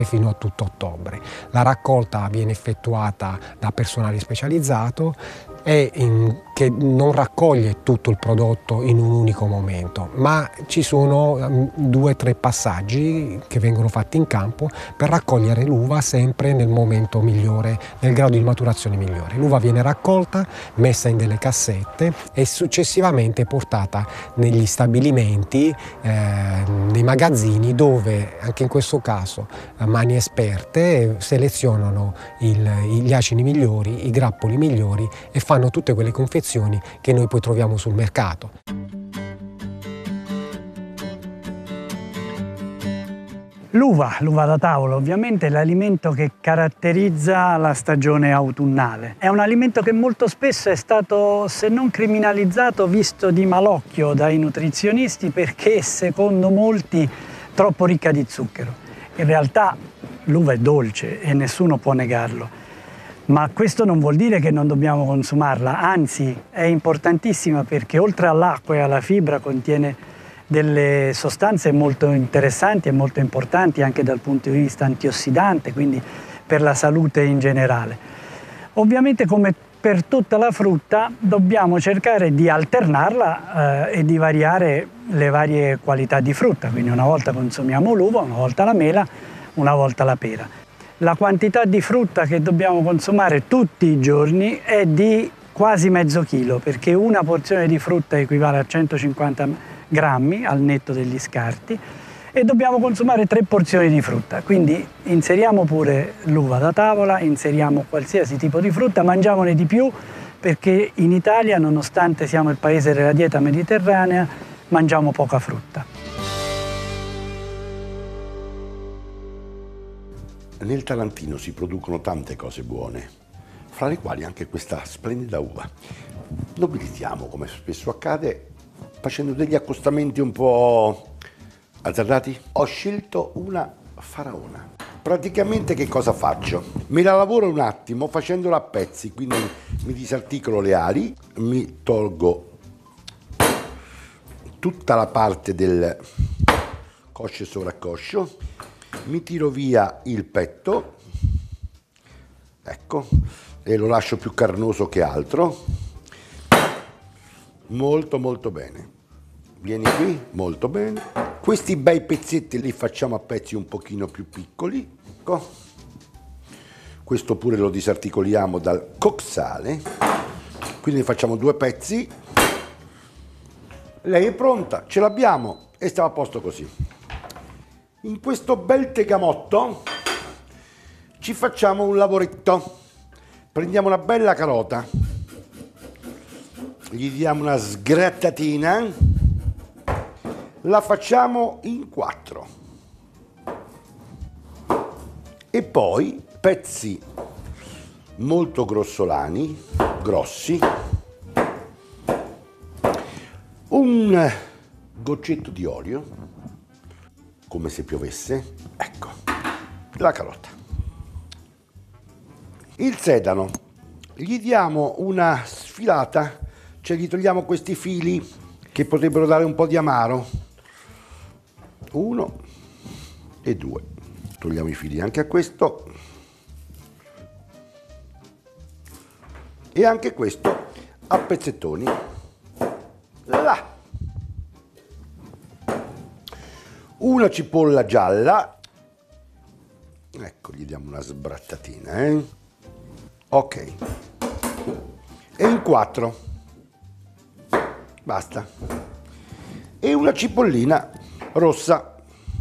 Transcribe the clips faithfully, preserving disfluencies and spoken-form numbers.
fino a tutto ottobre. La raccolta viene effettuata da personale specializzato e in, che non raccoglie tutto il prodotto in un unico momento, ma ci sono um, due o tre passaggi che vengono fatti in campo per raccogliere l'uva sempre nel momento migliore, nel grado di maturazione migliore. L'uva viene raccolta, messa in delle cassette e successivamente portata negli stabilimenti, eh, nei magazzini, dove anche in questo caso mani esperte selezionano il, gli acini migliori, i grappoli migliori e fanno tutte quelle confezioni che noi poi troviamo sul mercato. L'uva, l'uva da tavola ovviamente è l'alimento che caratterizza la stagione autunnale. È un alimento che molto spesso è stato, se non criminalizzato, visto di malocchio dai nutrizionisti perché secondo molti troppo ricca di zucchero. In realtà l'uva è dolce e nessuno può negarlo, ma questo non vuol dire che non dobbiamo consumarla, anzi è importantissima perché oltre all'acqua e alla fibra contiene delle sostanze molto interessanti e molto importanti anche dal punto di vista antiossidante, quindi per la salute in generale. Ovviamente, come per tutta la frutta, dobbiamo cercare di alternarla eh, e di variare le varie qualità di frutta, quindi una volta consumiamo l'uva, una volta la mela, una volta la pera. La quantità di frutta che dobbiamo consumare tutti i giorni è di quasi mezzo chilo, perché una porzione di frutta equivale a centocinquanta grammi al netto degli scarti e dobbiamo consumare tre porzioni di frutta. Quindi inseriamo pure l'uva da tavola, inseriamo qualsiasi tipo di frutta, mangiamone di più perché in Italia, nonostante siamo il paese della dieta mediterranea, mangiamo poca frutta. Nel Tarantino si producono tante cose buone, fra le quali anche questa splendida uva. Nobilitiamo, come spesso accade, facendo degli accostamenti un po' azzardati. Ho scelto una faraona. Praticamente che cosa faccio? Me la lavoro un attimo facendola a pezzi, quindi mi disarticolo le ali, mi tolgo tutta la parte del coscio e sovraccoscio, mi tiro via il petto, ecco, e lo lascio più carnoso che altro. Molto molto bene. Vieni qui, molto bene. Questi bei pezzetti li facciamo a pezzi un pochino più piccoli. Ecco. Questo pure lo disarticoliamo dal coxale. Quindi facciamo due pezzi. Lei è pronta, ce l'abbiamo e stiamo a posto così. In questo bel tegamotto ci facciamo un lavoretto. Prendiamo una bella carota, gli diamo una sgrattatina, la facciamo in quattro e poi pezzi molto grossolani, grossi, un goccetto di olio, come se piovesse, ecco, la carota. Il sedano, gli diamo una sfilata, cioè gli togliamo questi fili che potrebbero dare un po' di amaro. Uno e due. Togliamo i fili anche a questo. E anche questo a pezzettoni. Là. Una cipolla gialla. Ecco, gli diamo una sbrattatina, eh. Ok. E in quattro. Basta. E una cipollina rossa.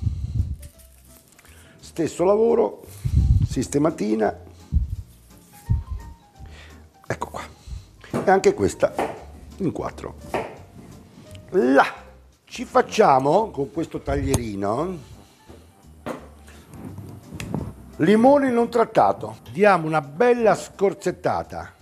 Stesso lavoro, sistematina. Ecco qua. E anche questa in quattro. Là. Ci facciamo con questo taglierino limone non trattato. Diamo una bella scorzettata.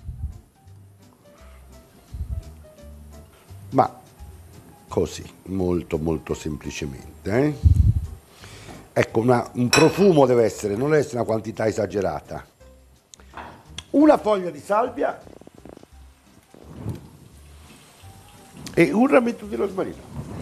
Ma così, molto molto semplicemente. Eh? Ecco, una, un profumo deve essere, non deve essere una quantità esagerata. Una foglia di salvia e un rametto di rosmarino.